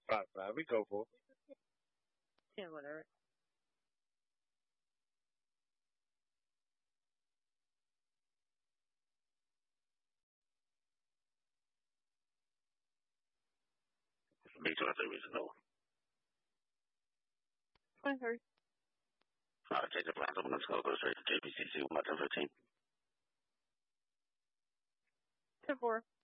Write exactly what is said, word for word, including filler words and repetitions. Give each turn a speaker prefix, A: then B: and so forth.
A: Five five. We go for it.
B: Yeah, whatever.
C: Big two, I think we should know.
B: twenty-three.
C: I'll take the plans. I'm going to go straight to J P C C with my ten fifteen.
B: ten four.